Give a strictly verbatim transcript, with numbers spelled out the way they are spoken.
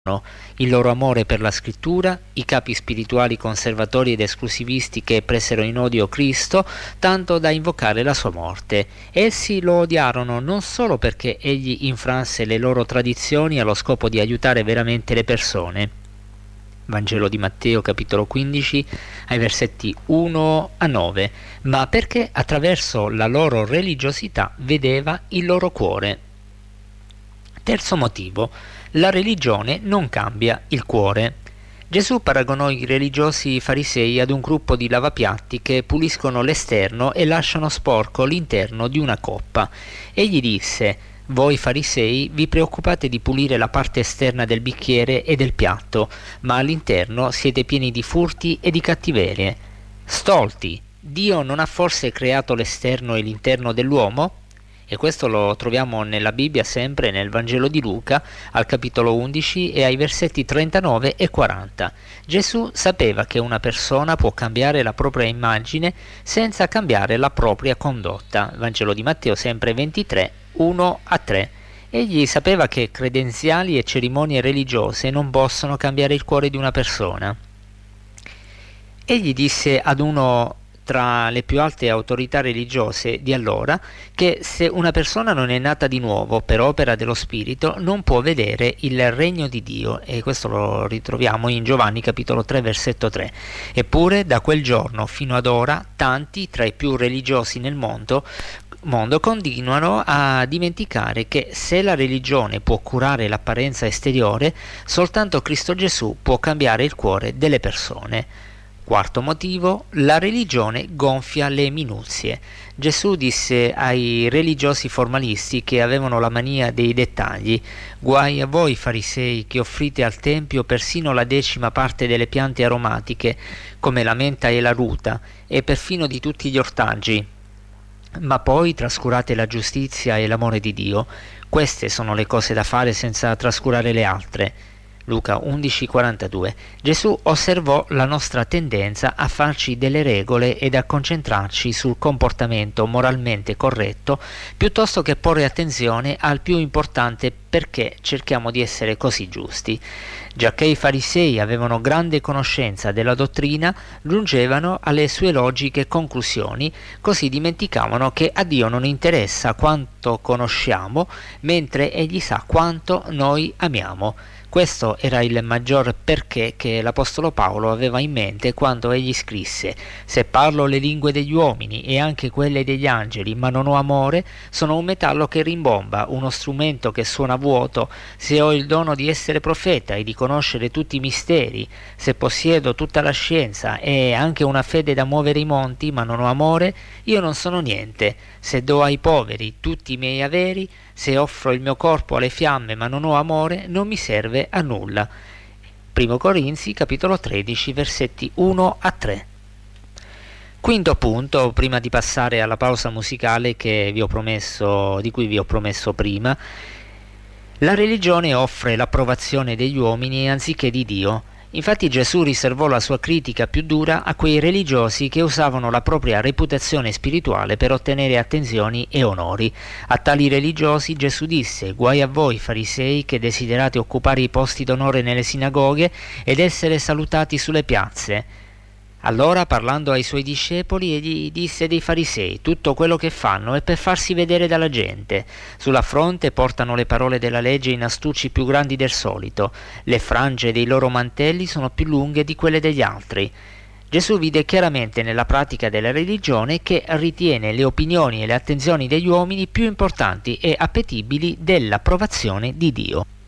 il loro amore per la scrittura, i capi spirituali conservatori ed esclusivisti che presero in odio Cristo tanto da invocare la sua morte. Essi lo odiarono non solo perché egli infranse le loro tradizioni allo scopo di aiutare veramente le persone. Vangelo di Matteo capitolo quindici ai versetti uno a nove, ma perché attraverso la loro religiosità vedeva il loro cuore. Terzo motivo: la religione non cambia il cuore. Gesù paragonò i religiosi farisei ad un gruppo di lavapiatti che puliscono l'esterno e lasciano sporco l'interno di una coppa. Egli disse: voi farisei vi preoccupate di pulire la parte esterna del bicchiere e del piatto, ma all'interno siete pieni di furti e di cattiverie. Stolti! Dio non ha forse creato l'esterno e l'interno dell'uomo? E questo lo troviamo nella Bibbia, sempre nel Vangelo di Luca, al capitolo undici e ai versetti trentanove e quaranta. Gesù sapeva che una persona può cambiare la propria immagine senza cambiare la propria condotta. Vangelo di Matteo, sempre ventitré, uno a tre. Egli sapeva che credenziali e cerimonie religiose non possono cambiare il cuore di una persona. Egli disse ad uno tra le più alte autorità religiose di allora che se una persona non è nata di nuovo per opera dello Spirito non può vedere il regno di Dio, e questo lo ritroviamo in Giovanni capitolo tre versetto tre. Eppure da quel giorno fino ad ora tanti tra i più religiosi nel mondo mondo continuano a dimenticare che se la religione può curare l'apparenza esteriore, soltanto Cristo Gesù può cambiare il cuore delle persone. Quarto motivo: la religione gonfia le minuzie. Gesù disse ai religiosi formalisti che avevano la mania dei dettagli: guai a voi farisei che offrite al tempio persino la decima parte delle piante aromatiche, come la menta e la ruta, e perfino di tutti gli ortaggi, ma poi trascurate la giustizia e l'amore di Dio. Queste sono le cose da fare senza trascurare le altre. Luca undici quarantadue. Gesù osservò la nostra tendenza a farci delle regole ed a concentrarci sul comportamento moralmente corretto piuttosto che porre attenzione al più importante, perché cerchiamo di essere così giusti. Giacché i farisei avevano grande conoscenza della dottrina, giungevano alle sue logiche conclusioni, così dimenticavano che a Dio non interessa quanto conosciamo, mentre Egli sa quanto noi amiamo. Questo era il maggior perché che l'Apostolo Paolo aveva in mente quando egli scrisse: se parlo le lingue degli uomini e anche quelle degli angeli, ma non ho amore, sono un metallo che rimbomba, uno strumento che suona vuoto. Se ho il dono di essere profeta e di conoscere tutti i misteri, se possiedo tutta la scienza e anche una fede da muovere i monti, ma non ho amore, io non sono niente. Se do ai poveri tutti i miei averi, se offro il mio corpo alle fiamme ma non ho amore, non mi serve a nulla. Primo Corinzi capitolo tredici versetti uno a tre. Quinto punto, prima di passare alla pausa musicale che vi ho promesso, di cui vi ho promesso prima: la religione offre l'approvazione degli uomini anziché di Dio. Infatti Gesù riservò la sua critica più dura a quei religiosi che usavano la propria reputazione spirituale per ottenere attenzioni e onori. A tali religiosi Gesù disse: guai a voi farisei che desiderate occupare i posti d'onore nelle sinagoghe ed essere salutati sulle piazze. Allora, parlando ai suoi discepoli, egli disse dei farisei: tutto quello che fanno è per farsi vedere dalla gente. Sulla fronte portano le parole della legge in astucci più grandi del solito. Le frange dei loro mantelli sono più lunghe di quelle degli altri. Gesù vide chiaramente nella pratica della religione che ritiene le opinioni e le attenzioni degli uomini più importanti e appetibili dell'approvazione di Dio.